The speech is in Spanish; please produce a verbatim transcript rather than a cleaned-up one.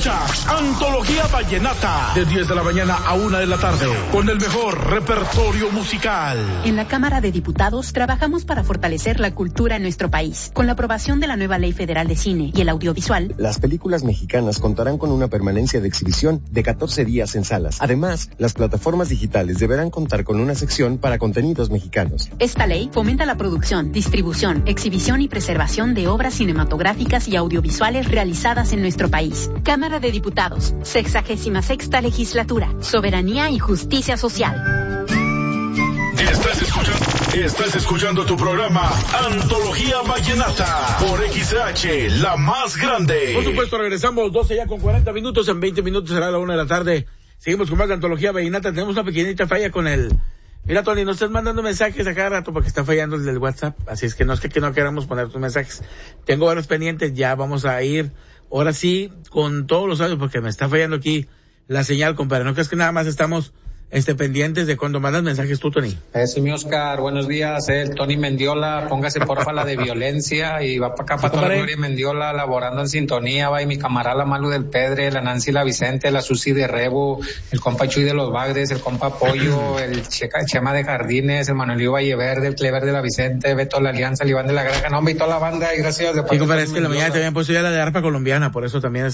Escuchas Antología Vallenata de diez de la mañana a una de la tarde con el mejor repertorio musical. En la Cámara de Diputados trabajamos para fortalecer la cultura en nuestro país. Con la aprobación de la nueva Ley Federal de Cine y el Audiovisual, las películas mexicanas contarán con una permanencia de exhibición de catorce días en salas. Además, las plataformas digitales deberán contar con una sección para contenidos mexicanos. Esta ley fomenta la producción, distribución, exhibición y preservación de obras cinematográficas y audiovisuales realizadas en nuestro país. Cámara de Diputados, sexagésima sexta legislatura, soberanía y justicia social. Estás escuchando, estás escuchando tu programa Antología Vallenata por X H, la más grande. Por supuesto, regresamos doce ya con cuarenta minutos, en veinte minutos será la una de la tarde. Seguimos con más de Antología Vallenata. Tenemos una pequeñita falla con el... Mira, Tony, nos estás mandando mensajes a cada rato porque está fallando el del WhatsApp, así es que no es que, que no queramos poner tus mensajes. Tengo varios pendientes, ya vamos a ir, ahora sí, con todos los audios porque me está fallando aquí la señal, compadre. No crees que nada más estamos este pendientes de cuando mandas mensajes tú, Tony. Eh, sí, mi Oscar, buenos días, eh, Tony Mendiola, póngase porfa la de violencia y va para acá, para toda la Gloria Mendiola, laborando en sintonía, va y mi camarada la Malu del Pedre, la Nancy la Vicente, la Susi de Rebo, el compa Chuy de los Bagres, el compa Pollo, el Checa, Chema de Jardines, el Manuelio Valleverde, el Clever de la Vicente, Beto la Alianza, el Iván de la Granja, no, hombre, y toda la banda, y gracias. De sí, compadre, es que la mañana te habían puesto ya la de arpa colombiana, por eso también es